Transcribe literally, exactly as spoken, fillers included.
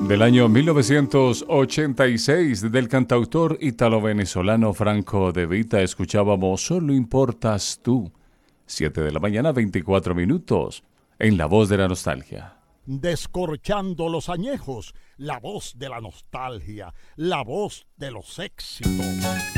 Del año mil novecientos ochenta y seis, del cantautor italo-venezolano Franco De Vita, escuchábamos Solo importas tú. siete de la mañana, veinticuatro minutos, en La Voz de la Nostalgia. Descorchando los añejos, la voz de la nostalgia, la voz de los éxitos.